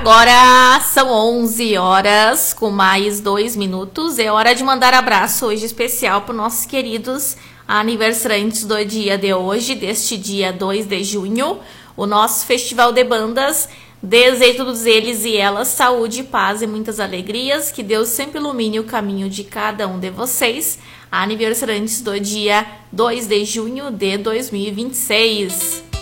Agora são 11 horas com mais 2 minutos. É hora de mandar abraço hoje especial para os nossos queridos aniversariantes do dia de hoje, deste dia 2 de junho, o nosso Festival de Bandas. Desejo a todos eles e elas saúde, paz e muitas alegrias. Que Deus sempre ilumine o caminho de cada um de vocês. Aniversariantes do dia 2 de junho de 2026.